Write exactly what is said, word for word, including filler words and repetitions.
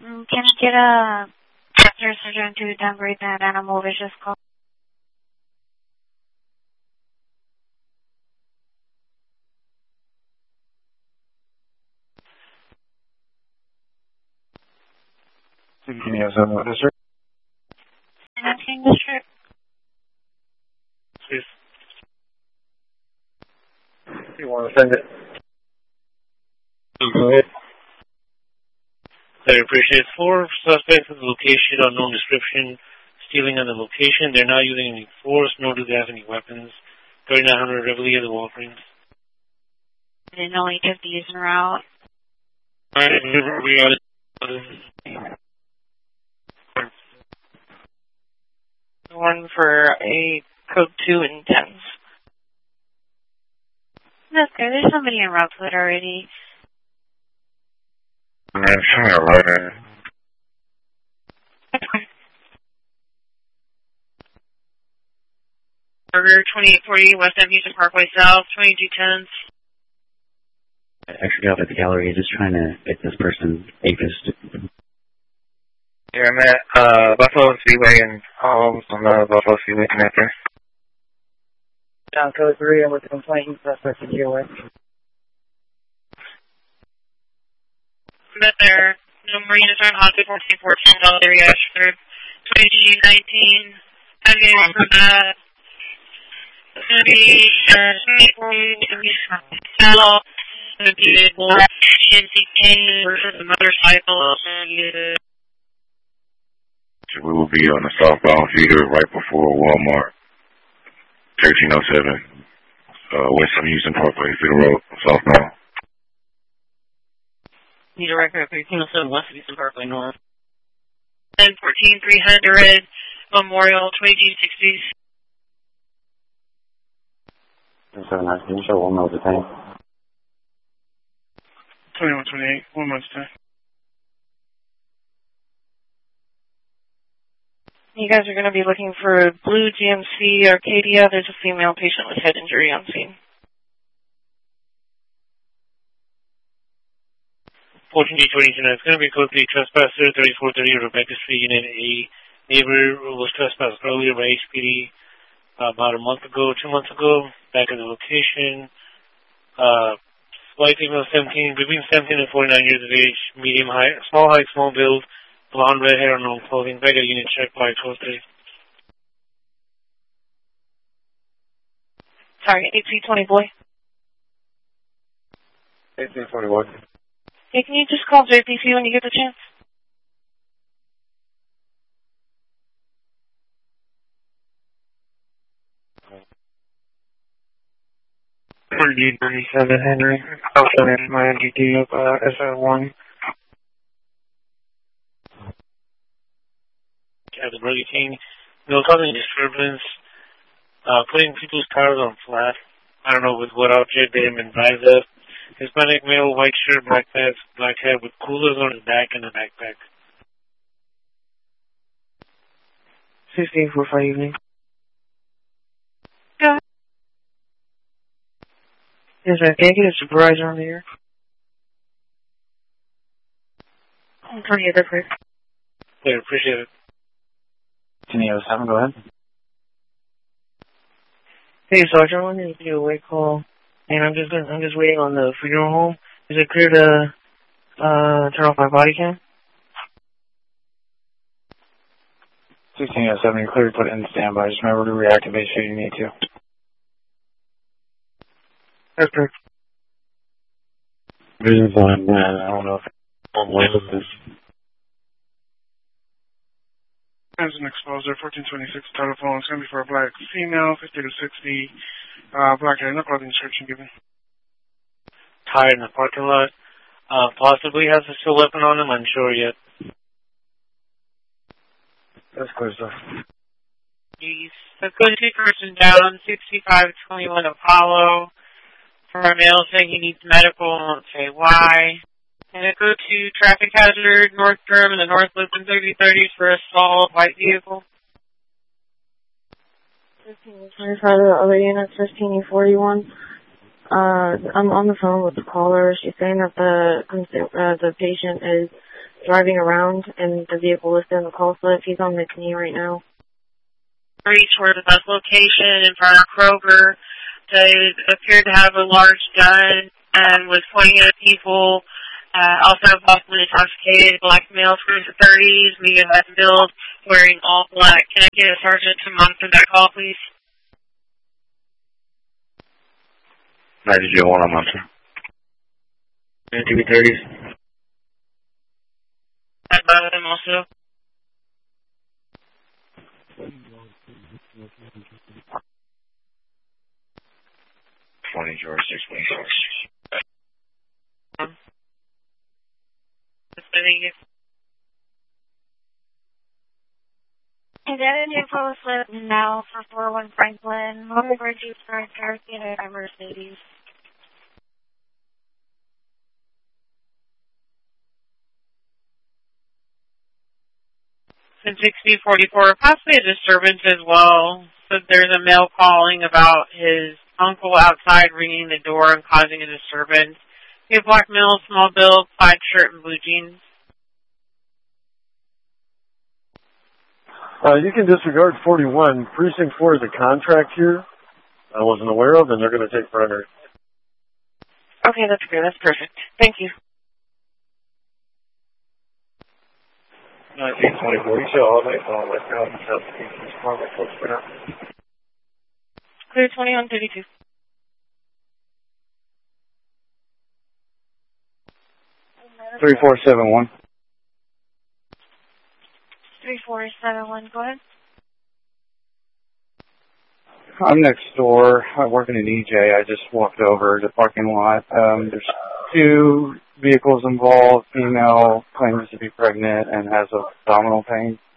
Mm, Can you get a doctor surgeon to downgrade that animal vicious call? Can you have some of this, sir? nineteen district. Please. You want to send it? Go ahead. I appreciate four suspects at the location, unknown description, stealing on the location. They're not using any force, nor do they have any weapons. thirty-nine hundred Reveille at the Walgreens. I didn't know he took the using route. Alright, we got it. One for a code two and tens. That's good. There's somebody en route to it already. I'm trying to write it. Burger twenty-eight forty West End Houston Parkway South, twenty-two tens. I actually got at the gallery just trying to get this person apist. Yeah, I'm at uh, Buffalo Speedway and Holmes on the Buffalo Speedway connector. Down code three, I'm with the complaint. Suspect in here with. Met there. No Marina Turn Hot fourteen fourteen Dollar Ashford, twenty nineteen. I'm getting for that. It's going to be uh, twenty-eight forty. It's going to be Saddle. It's going to be C N C K versus the motorcycle. We will be on the southbound feeder right before Walmart. thirteen oh seven. Uh, West of Houston Parkway, Feeder Road, southbound. Need a record of thirteen oh seven West of Houston Parkway North. ten fourteen three hundred Memorial, twenty-two sixty. seven nine, can you show one more the tank? twenty-one twenty-eight, one month's time. You guys are going to be looking for Blue G M C Arcadia. There's a female patient with head injury on scene. fourteen D twenty-two, it's going to be close to the trespasser, thirty-four thirty Rebecca Street, Unit A. Neighbor was trespassed earlier by H P D uh, about a month ago, two months ago, back at the location. Uh, white female seventeen, between seventeen and forty-nine years of age, medium height, small height, small build, blonde, red hair, unknown clothing. Back at unit check by twelve thirty. Sorry, eight three twenty boy. eighteen twenty-one. Hey, can you just call J P C when you get the chance? D thirty-seven Henry. I'll send it to my N D T of uh, S R one. At the Burger King, no causing disturbance, uh, putting people's cars on flat. I don't know with what object they have been advised of. Hispanic male, white shirt, black pants, black hat with coolers on his back and a backpack. sixteen forty-five evening. Go ahead. Yes, sir. Can I get a supervisor on the air? I'm turning it quick. Yeah, appreciate it. ten oh seven, go ahead. Hey, Sergeant, I wanted to do a wake call, and I'm just gonna, I'm just waiting on the funeral home. Is it clear to uh, turn off my body cam? sixteen oh seven, you're clear to put it in standby. Just remember to reactivate should you need to. That's perfect. Vision's on, man. I don't know if I'm with this. As an exposure, fourteen twenty-six telephone. It's going to be for a black female, fifty to sixty, uh, black hair, no clothing description given. Tired in the parking lot. Uh, possibly has a still weapon on him, unsure yet. That's clear stuff. The code two person down, sixty-five twenty-one Apollo. For a male saying he needs medical, won't say why. And a code two traffic hazard, North Durham in the North Lisbon thirty thirty for assault, white vehicle. fifteen twenty-five, the other unit, fifteen forty-one. Uh, I'm on the phone with the caller. She's saying that the uh, the patient is driving around, and the vehicle listed in the call slip. He's on McNee right now. Three towards the bus location in front of Kroger. They appeared to have a large gun and was pointing at people. Uh, also possibly intoxicated, black male, screws of thirties, medium height and build, wearing all black. Can I get a sergeant to monitor that call, please? ninety zero one, I'm on, sir. T V thirties. I bought them also. twenty George six one six. Um, Thank you. Identity info slip now for four one Franklin. Home Bridges for Garcia and Mercedes. sixty forty-four, possibly a disturbance as well. So there's a male calling about his uncle outside ringing the door and causing a disturbance. He had black male, small build, plaid shirt, and blue jeans. Uh, you can disregard forty-one. Precinct four is a contract here I wasn't aware of, and they're going to take primary. Okay, that's good. That's perfect. Thank you. nineteen twenty-four, you show all my phone with out and South East Department, folks, but not. Clear twenty-one thirty-two. three four seven one. three four seven one, go ahead. I'm next door. I work in an E J. I just walked over the parking lot. Um, there's two vehicles involved. Female claims to be pregnant and has abdominal pain.